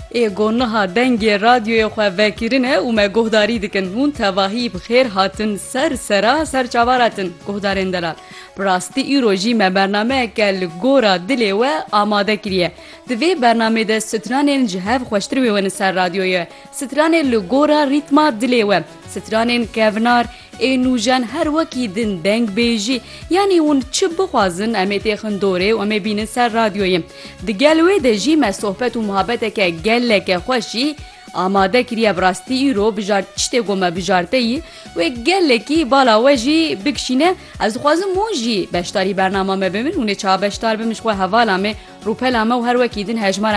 گونها دنگ رادیوی خو وکرینه و ما گهداری دکن هون تواهی بخیر هاتن سر چاواراتن گهدارین دلال براستی ایروژی ما برنامه کل گورا دلی و آماده کریه دوی برنامه ده سترانین جهاv خوشتر ویون سر رادیوی سترانین لگورا ریتما دلی و سترانین کونار اینوجان هر وکی دن دنگ بیجی یعنی اون چه بخوازن امی تیخن دوره و امی بینن سر رادیویم دگلوی ده جی ما صحبت و محبت که گله که خوشی آماده کریه براستی ایرو بجار چته گومه بجارته ای و گله کی بالا وجی بکشینه از خوازم موجی بشتاری برنامه ببین اونه چا بشتار بمش خو حوالامه روپلامه و هر وکی دن هجمار